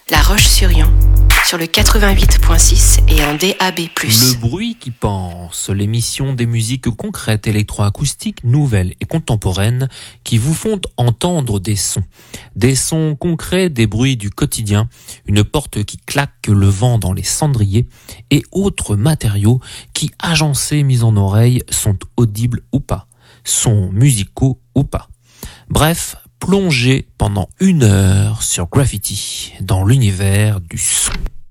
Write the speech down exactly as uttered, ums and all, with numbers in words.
La Roche-sur-Yon, sur le quatre-vingt-huit point six et en D A B plus. Le bruit qui pense, l'émission des musiques concrètes électroacoustiques, nouvelles et contemporaines qui vous font entendre des sons. Des sons concrets, des bruits du quotidien, une porte qui claque, le vent dans les cendriers et autres matériaux qui, agencés, mis en oreille, sont audibles ou pas, sons musicaux ou pas. Bref, plongez pendant une heure sur Graffiti dans l'univers du son.